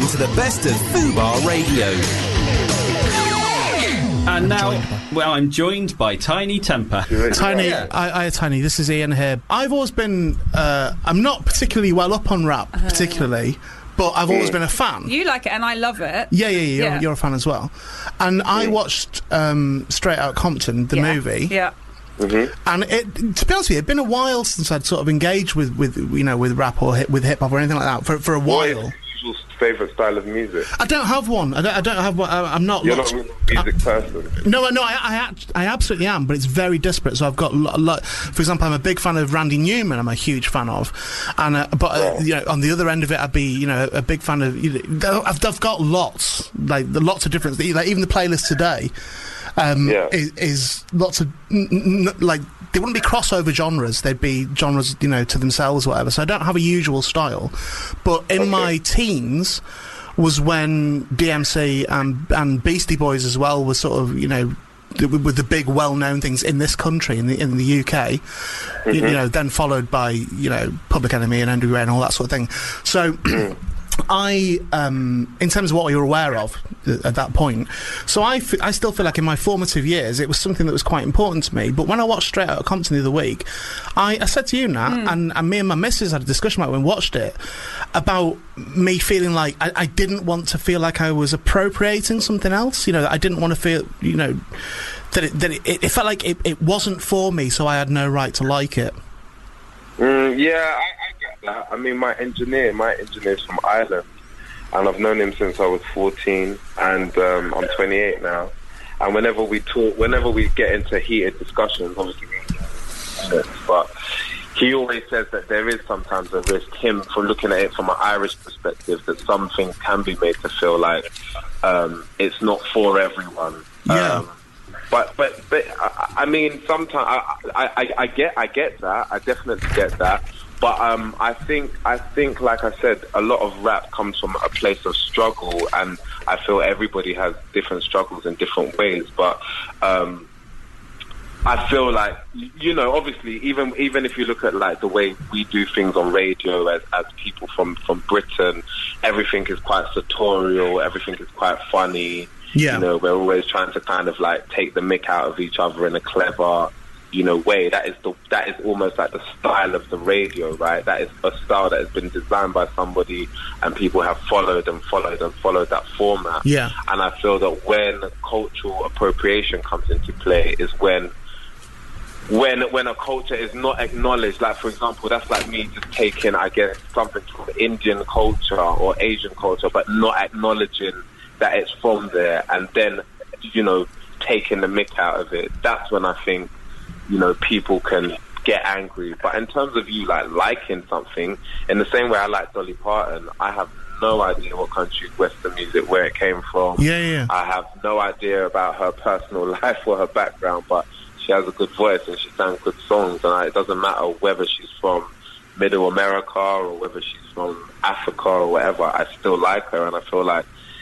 to the best of Fubar Radio. And now, well, I'm joined by Tiny Temper. Tiny, hi Tiny, this is Ian here. I've always been, I'm not particularly well up on rap, particularly, but I've always been a fan. You like it and I love it. Yeah, you're a fan as well. And I watched Straight Outta Compton, the movie. Yeah. And to be honest with you, it'd been a while since I'd sort of engaged with rap or with hip hop or anything like that for a while. Your favourite style of music? I don't have one. I don't have one. I'm not. You're not a music person. No. I absolutely am, but it's very disparate. So I've got for example, I'm a big fan of Randy Newman. I'm a huge fan of, and on the other end of it, I'd be a big fan of. I've got lots of different. Like even the playlist today. Is lots of they wouldn't be crossover genres, they'd be genres to themselves or whatever, so I don't have a usual style, but in my teens was when DMC and Beastie Boys as well was sort of with the big well-known things in this country, in the UK, then followed by Public Enemy and NWA and all that sort of thing. So I, in terms of what you're aware of at that point, so I still feel like in my formative years it was something that was quite important to me. But when I watched Straight Outta Compton the other week, I said to you, Nat, and me and my missus had a discussion about when we watched it, about me feeling like I didn't want to feel like I was appropriating something else. I didn't want to feel, that it felt like it wasn't for me, so I had no right to like it. I get that. I mean, my engineer's from Ireland, and I've known him since I was 14, and I'm 28 now. And whenever we get into heated discussions, obviously but he always says that there is sometimes a risk, him from looking at it from an Irish perspective, that some things can be made to feel like it's not for everyone. Yeah. But I mean, sometimes I get that. I definitely get that. But I think, like I said, a lot of rap comes from a place of struggle, and I feel everybody has different struggles in different ways. But I feel like, obviously, even if you look at like the way we do things on radio as people from Britain, everything is quite sartorial, everything is quite funny. Yeah. We're always trying to kind of like take the mick out of each other in a clever, way. That is almost like the style of the radio, right? That is a style that has been designed by somebody, and people have followed that format. Yeah. And I feel that when cultural appropriation comes into play is when a culture is not acknowledged. Like, for example, that's like me just taking, I guess, something from Indian culture or Asian culture, but not acknowledging that it's from there, and then, taking the mick out of it. That's when I think, people can get angry. But in terms of you, liking something, in the same way I like Dolly Parton, I have no idea what country Western music, where it came from. Yeah. I have no idea about her personal life or her background, but she has a good voice and she sang good songs, and it doesn't matter whether she's from Middle America or whether she's from Africa or whatever, I still like her, and I feel like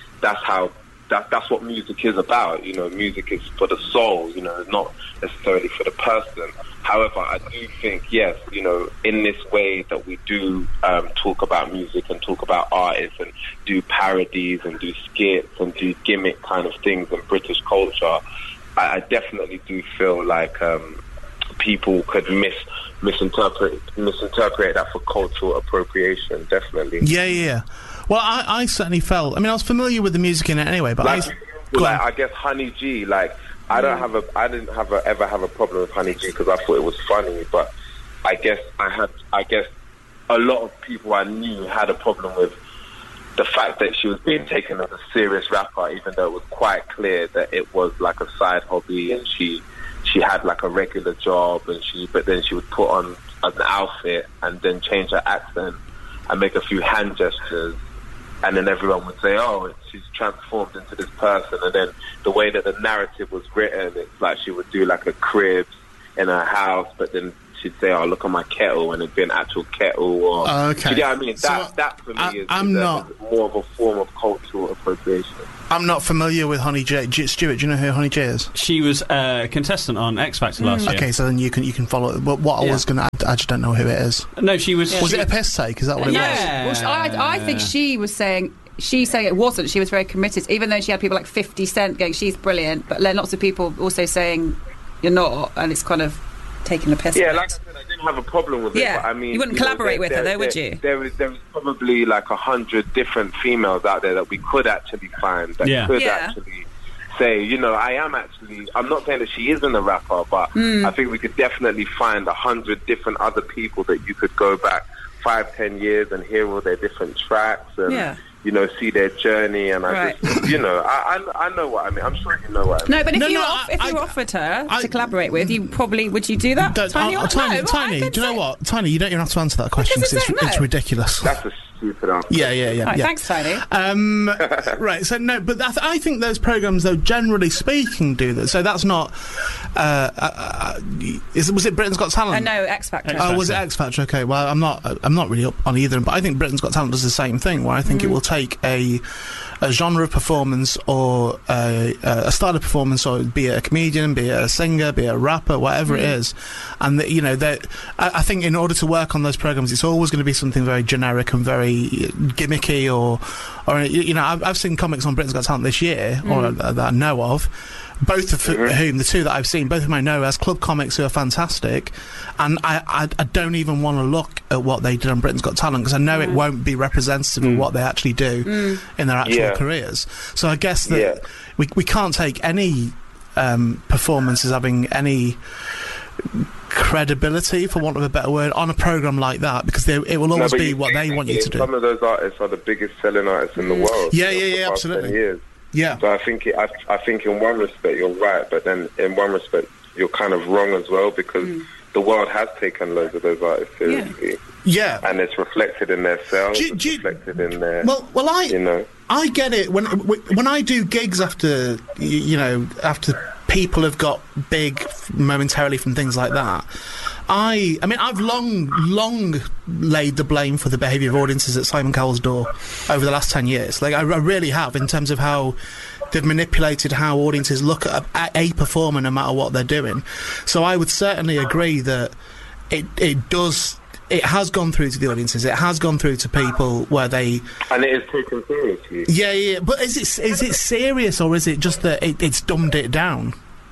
that's what music is about. Music is for the soul, not necessarily for the person. However, I do think, yes, in this way that we do talk about music and talk about artists and do parodies and do skits and do gimmick kind of things in British culture, I definitely do feel like people could misinterpret that for cultural appropriation, definitely. Yeah. Well, I certainly felt. I mean, I was familiar with the music in it anyway, but I guess Honey G. Like, I didn't ever have a problem with Honey G because I thought it was funny. But I guess a lot of people I knew had a problem with the fact that she was being taken as a serious rapper, even though it was quite clear that it was like a side hobby, and she had like a regular job, but then she would put on an outfit and then change her accent and make a few hand gestures, and then everyone would say, oh, she's transformed into this person. And then the way that the narrative was written, it's like she would do like a crib in her house, but then she'd say, oh, look at my kettle, and it'd be an actual kettle. Or, okay. You know what I mean? That for me is more of a form of cultural appropriation. I'm not familiar with Honey J. Stuart, do you know who Honey J is? She was a contestant on X Factor last year. Okay, so then you can follow it. What I was going to I just don't know who it is. No, she was... Was it a piss take? Is that what it was? Well, I think she was saying she's saying it wasn't. She was very committed, even though she had people like 50 Cent going, she's brilliant, but then lots of people also saying you're not, and it's kind of taking the piss. Yeah, like I said, I didn't have a problem with it. Yeah, but I mean, you wouldn't collaborate with her, though, would you? There was probably like 100 different females out there that we could actually find that could actually say, I'm not saying that she isn't a rapper, but I think we could definitely find 100 different other people that you could go back 5-10 years and hear all their different tracks and see their journey. And I just, I know what I mean. I'm sure you know what I mean. No, but if you offered her to collaborate with, you probably, would you do that? Tiny, do you know what? Tiny, you don't even have to answer that question because it's ridiculous. That's a stupid answer. Yeah. Right, thanks, Tiny. Right, so no, but I think those programmes, though, generally speaking, do that. So that's not... was it Britain's Got Talent? No, X Factor. Oh, was it X Factor? Okay, well, I'm not really up on either, but I think Britain's Got Talent does the same thing, where I think it will take a genre of performance or a style of performance, or be it a comedian, be it a singer, be it a rapper, whatever it is, and I think in order to work on those programs, it's always going to be something very generic and very gimmicky, or I've seen comics on Britain's Got Talent this year, or that I know of. Both of whom, the two that I've seen, both of them I know as club comics who are fantastic, and I don't even want to look at what they did on Britain's Got Talent because I know it won't be representative of what they actually do in their actual careers. So I guess that we can't take any performance as having any credibility, for want of a better word, on a programme like that, because it will always be what they want you to do. Some of those artists are the biggest selling artists in the world. Yeah, absolutely. Yeah. So I think in one respect you're right, but then in one respect you're kind of wrong as well, because the world has taken loads of those artists seriously. Yeah. And it's reflected in their sales. Reflected in their. Well, I get it when I do gigs after people have got big momentarily from things like that. I mean, I've long laid the blame for the behaviour of audiences at Simon Cowell's door over the last 10 years. Like, I really have, in terms of how they've manipulated how audiences look at a performer no matter what they're doing. So I would certainly agree that it has gone through to the audiences. It has gone through to people where they... And it is taken seriously. Yeah. But is it serious, or is it just that it's dumbed it down?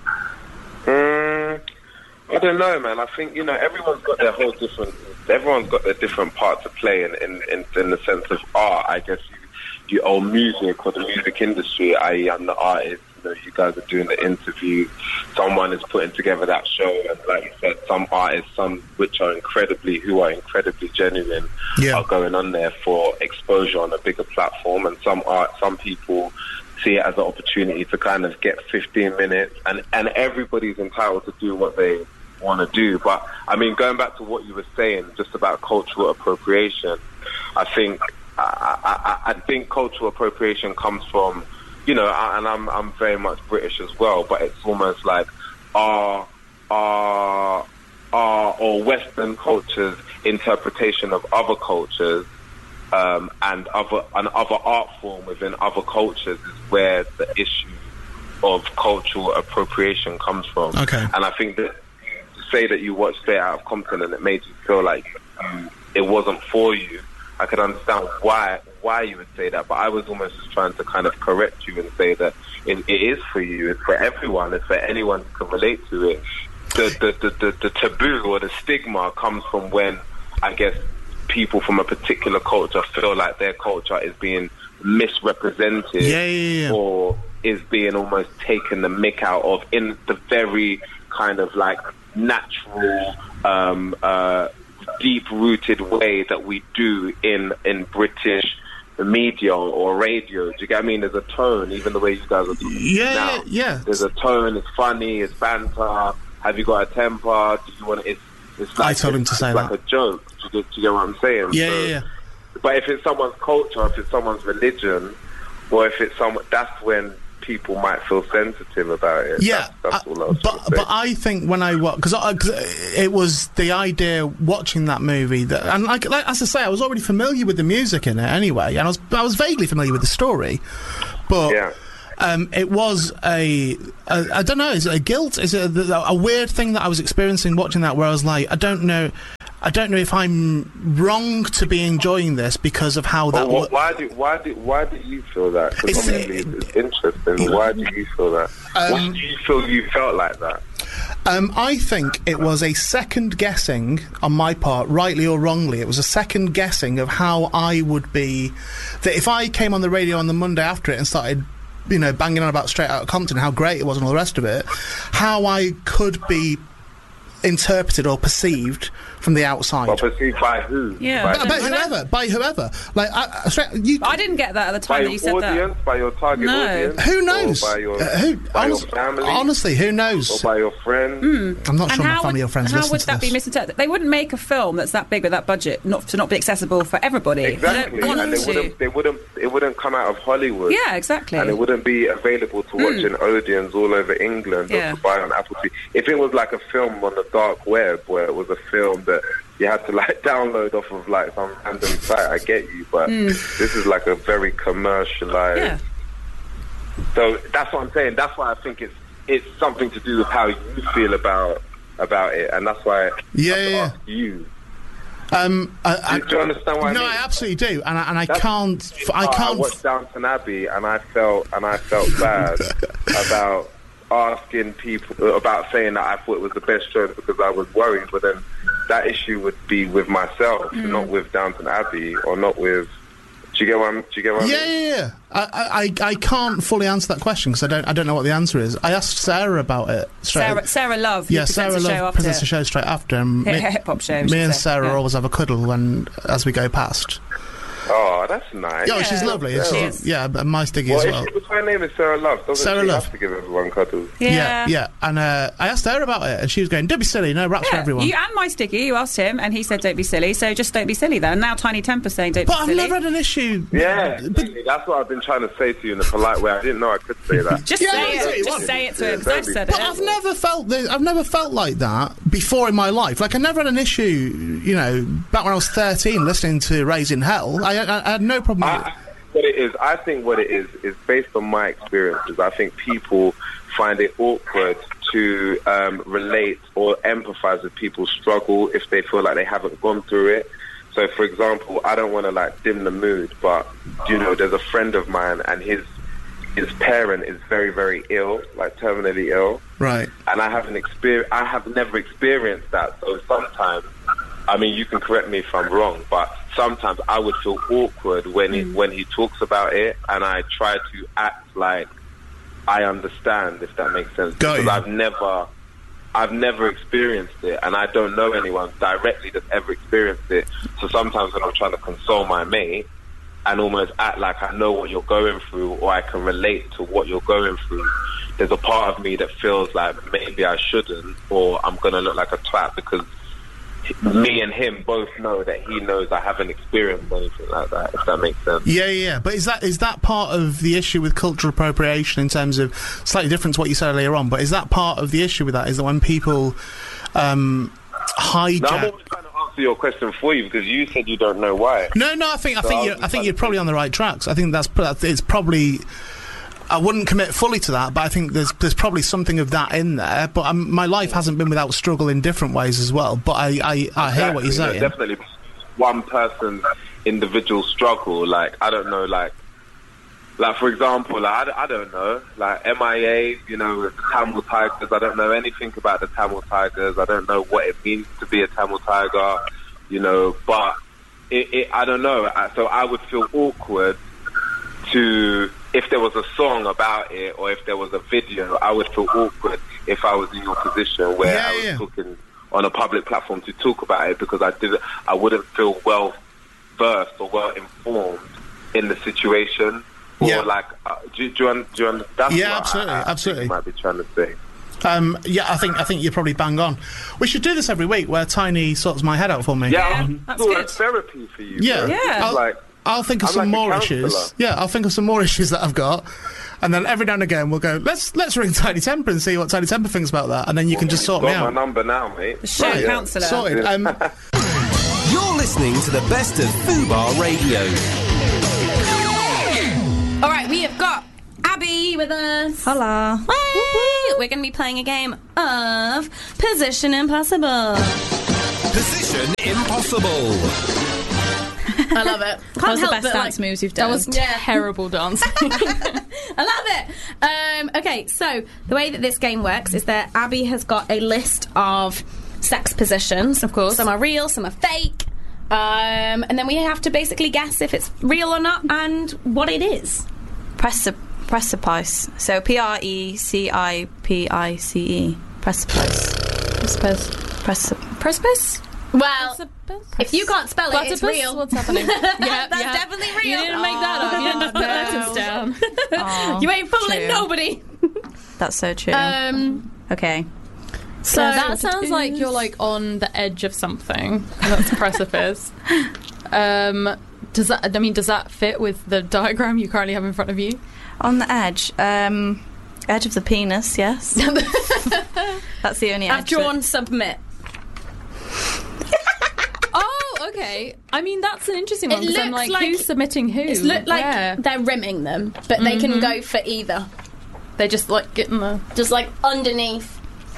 I don't know, man. I think, everyone's got their different part to play in the sense of art. I guess you own music, or the music industry, i.e. I'm the artist, you guys are doing the interview, someone is putting together that show, and like you said, some artists, some which are incredibly genuine, are going on there for exposure on a bigger platform, and some people see it as an opportunity to kind of get 15 minutes, and everybody's entitled to do what they want to do. But I mean, going back to what you were saying just about cultural appropriation, I think cultural appropriation comes from, and I'm very much British as well, but it's almost like our Western culture's interpretation of other cultures, and other art form within other cultures is where the issue of cultural appropriation comes from. Okay. And I think that to say that you watched Straight Outta Compton and it made you feel like it wasn't for you, I could understand why you would say that, but I was almost just trying to kind of correct you and say that it is for you, it's for everyone, it's for anyone who can relate to it. The taboo or the stigma comes from when, I guess, people from a particular culture feel like their culture is being misrepresented or is being almost taken the mick out of in the very kind of like natural, deep-rooted way that we do in British media or radio. Do you get what I mean? There's a tone, even the way you guys are doing now. Yeah. There's a tone, it's funny, it's banter. Have you got a temper? Do you want to... It's like, I told him to say like that. a joke. Do you get what I'm saying? Yeah. But if it's someone's culture, if it's someone's religion, or if it's that's when people might feel sensitive about it. Yeah, that's all I was but I think when I watched, because it was the idea watching that movie that, and like as I say, I was already familiar with the music in it anyway, and I was vaguely familiar with the story, but. Yeah. It was I don't know, is it a guilt? Is it a weird thing that I was experiencing watching that, where I was like, I don't know, I don't know if I'm wrong to be enjoying this because of how that. Why do you feel that? Because obviously it's interesting. Why do you feel that? Why do you feel you felt like that? I think it was a second guessing on my part, rightly or wrongly. It was a second guessing of how I would be. That if I came on the radio on the Monday after it and started, banging on about Straight Outta Compton, how great it was and all the rest of it, how I could be interpreted or perceived from the outside. Or perceived by who? Yeah. By whoever. Like, I didn't get that at the time that you said audience, that. By your target audience? Who knows? Or by your family? Honestly, who knows? Or by your friends? I'm not sure my family or friends listen to this. How would that be misinterpreted? They wouldn't make a film that's that big with that budget to not be accessible for everybody. Exactly. And it wouldn't come out of Hollywood. Yeah, exactly. And it wouldn't be available to watch in Odeons all over England or to buy on Apple TV. If it was like a film on the dark web, where it was a film that you had to download off of some random site, I get you, but this is like a very commercialized. Yeah. So that's what I'm saying. That's why I think it's something to do with how you feel about it, and that's why I ask you. Do you understand what I mean? No, I absolutely do, and I can't. I watched Downton Abbey, and I felt bad about asking people about saying that I thought it was the best show because I was worried, but then that issue would be with myself, not with Downton Abbey, or not with. Do you get what I mean? Yeah. I can't fully answer that question because I don't know what the answer is. I asked Sarah about it. Sarah Love. Yeah, Sarah Love presents the show straight after. And hip hop show. Me and Sarah always have a cuddle as we go past. Oh, that's nice. Yeah, she's lovely. She is. Yeah, and my Stiggy as well. Her name is Sarah Love. Sarah Love. Have to give everyone cuddles? Yeah. And I asked her about it, and she was going, "Don't be silly. No raps for everyone." You and my Stiggy, you asked him, and he said, "Don't be silly." So just don't be silly. Then now, Tiny Temper saying, "Don't be silly." But I've never had an issue. Yeah, that's what I've been trying to say to you in a polite way. I didn't know I could say that. Just say it to him. I've said it. But I've never felt like that before in my life. Like I never had an issue. Back when I was 13, listening to Raising Hell, I had no problem. I think what it is based on my experiences. I think people find it awkward to relate or empathize with people's struggle if they feel like they haven't gone through it. So, for example, I don't want to dim the mood, but there's a friend of mine and his parent is very, very ill, terminally ill. Right. And I have never experienced that. So sometimes, you can correct me if I'm wrong, but sometimes I would feel awkward when he talks about it, and I try to act like I understand, if that makes sense. Because I've never experienced it, and I don't know anyone directly that's ever experienced it. So sometimes when I'm trying to console my mate and almost act like I know what you're going through, or I can relate to what you're going through, there's a part of me that feels like maybe I shouldn't, or I'm going to look like a twat because me and him both know that he knows I haven't experienced anything like that, if that makes sense. Yeah. But is that part of the issue with cultural appropriation in terms of, slightly different to what you said earlier on, but is that part of the issue with that, is that when people hijack... No, I'm always trying to answer your question for you because you said you don't know why. No, I think you're probably on the right tracks. I think it's probably... I wouldn't commit fully to that, but I think there's probably something of that in there. But my life hasn't been without struggle in different ways as well. But I hear what you're saying. There's definitely one person's individual struggle. I don't know, for example, I don't know, MIA, with the Tamil Tigers. I don't know anything about the Tamil Tigers. I don't know what it means to be a Tamil Tiger, but I don't know. So I would feel awkward if there was a song about it or if there was a video, I would feel awkward if I was in your position where I was talking on a public platform to talk about it because I wouldn't feel well versed or well informed in the situation. Or do you understand? That's what absolutely. I might be trying to say. I think you're probably bang on. We should do this every week where Tiny sorts my head out for me. Yeah, that's good. Therapy for you. Yeah. I'll think of some more issues. Yeah, I'll think of some more issues that I've got, and then every now and again we'll go, let's ring Tiny Temper and see what Tiny Temper thinks about that, and then you can just sort me out. My number now, mate. The show counsellor. Sorted. You're listening to the best of Fubar Radio. All right, we have got Abby with us. Hola. We're going to be playing a game of Position Impossible. Position Impossible. impossible. I love it. That was the best dance moves you've done. That was terrible dancing. I love it. Okay, so the way that this game works is that Abby has got a list of sex positions. Of course. Some are real, some are fake. And then we have to basically guess if it's real or not and what it is. Precipice. So Precipice. Precipice. Precipice. Well, if you can't spell it, it's real. What's happening? Yeah, that's definitely real. You didn't make that up. You didn't just put letters down. Oh, You ain't fooling true. nobody. That's so true. Okay. So that sounds like you're like on the edge of something. That's a precipice. Does that fit with the diagram you currently have in front of you? On the edge. Edge of the penis, yes. That's the only edge. I've drawn submit. Oh, okay. I mean, that's an interesting one because I'm looks like, like- who's submitting who? It's look like Where? they're rimming them, but they can go for either. They just like getting the. Just like underneath.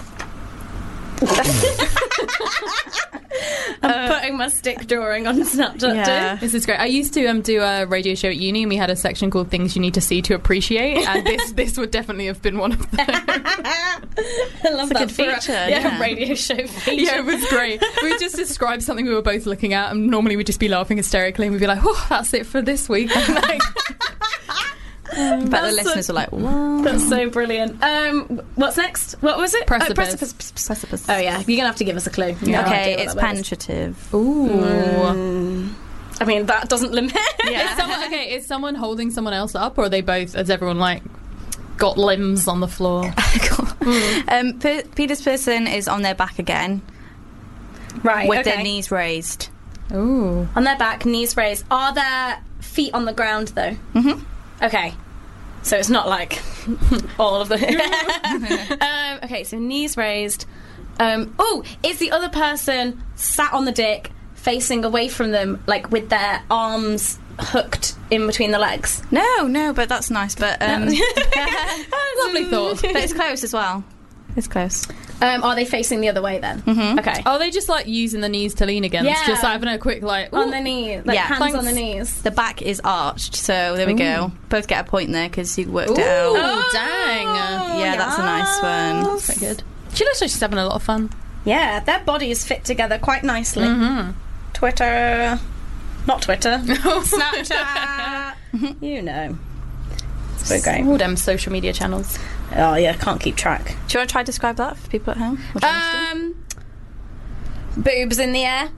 I'm putting my stick drawing on Snapchat Yeah. too. This is great. I used to do a radio show at uni, and we had a section called "Things You Need to See to Appreciate," and this would definitely have been one of them. I love a that good for feature, Yeah, yeah. radio show feature. Yeah, it was great. We would just describe something we were both looking at, and normally we'd just be laughing hysterically, and we'd be like, "Oh, that's it for this week." Like, But the listeners were like, what? That's so brilliant. What's next? What was it? Precipice. Precipice. Oh yeah, you're gonna have to give us a clue. Yeah. Okay, it's penetrative. ooh. I mean, that doesn't limit. Is someone holding someone else up, or are they both? Has everyone like got limbs on the floor? Peter's person is on their back again Right. with okay. their knees raised. Ooh. On their back, knees raised. Are their feet on the ground though? Mm-hmm. Okay. So it's not like all of the. Okay, so knees raised. Is the other person sat on the dick, facing away from them, like with their arms hooked in between the legs? No, but that's nice. But Lovely thought. but it's close as well. It's close. Are they facing the other way then? Mhm. Okay. Are they just like using the knees to lean against? Yeah. Just having a quick like On ooh. the knees, like Yeah. hands Thanks. on the knees. The back is arched, so there we go. Both get a point there because you worked Ooh, it out. dang. Yeah, that's a nice one. That's quite good. She looks like she's having a lot of fun. Yeah, their bodies fit together quite nicely. Mm-hmm. Twitter, not Twitter, Snapchat. You know, it's very great. All them social media channels. Oh yeah, can't keep track. Do you want to try to describe that for people at home? What do you want us to do? Boobs in the air.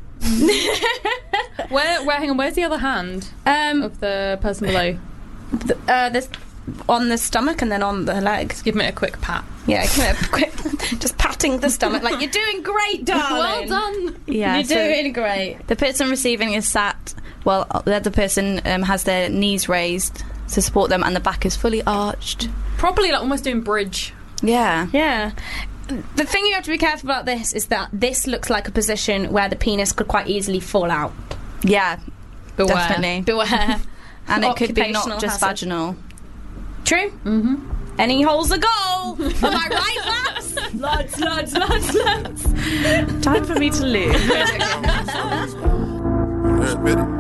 Hang on, where's the other hand of the person below? This on the stomach and then on the legs. Give me a quick pat. Yeah, just patting the stomach like you're doing great, darling. Well done. Yeah, You're so doing great. the person receiving is sat. Well, the other person has their knees raised to support them, and the back is fully arched. Properly, like almost doing bridge. Yeah. Yeah. The thing you have to be careful about this is that this looks like a position where the penis could quite easily fall out. Yeah. Beware. Definitely. Beware. And it could be not Occupational just hazard. vaginal. True. Mm-hmm. Any hole's a goal. Am I right, lads? Lads. Time for me to lose. Ready?